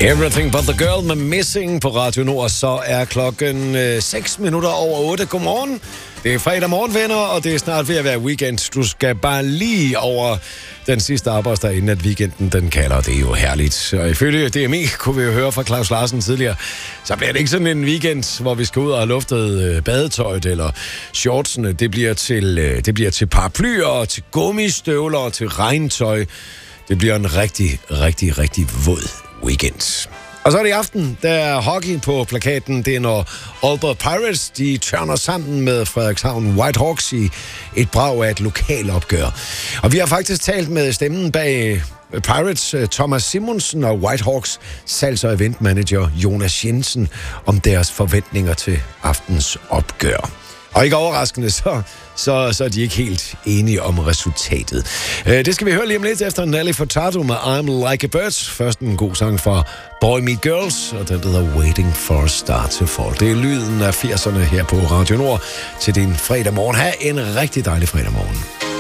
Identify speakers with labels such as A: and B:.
A: Everything but the girl med Missing på Radio Nord. Så er klokken 6 minutter over 8. Godmorgen. Det er fredag morgen, venner, og det er snart ved at være weekend. Du skal bare lige over den sidste arbejdsdag, inden at weekenden den kalder. Det er jo herligt. Og ifølge DMI, kunne vi jo høre fra Claus Larsen tidligere, så bliver det ikke sådan en weekend, hvor vi skal ud og have luftet badetøjet eller shortsene. Det bliver til paraplyer, til gummistøvler, til regntøj. Det bliver en rigtig, rigtig, rigtig våd weekend. Og så er det i aften, der er hockey på plakaten. Det er når Aalborg Pirates, de tørner sammen med Frederikshavn Whitehawks i et brag af et lokalopgør. Og vi har faktisk talt med stemmen bag Pirates, Thomas Simonsen, og Whitehawks salgs- og eventmanager Jonas Jensen om deres forventninger til aftens opgør. Og ikke overraskende, så er de ikke helt enige om resultatet. Det skal vi høre lige om lidt efter Nelly Furtado med I'm Like a Bird. Først en god sang fra Boy Meet Girls, og den hedder Waiting for a Star to Fall. Det er lyden af 80'erne her på Radio Nord til din fredag morgen. Ha' en rigtig dejlig fredag morgen.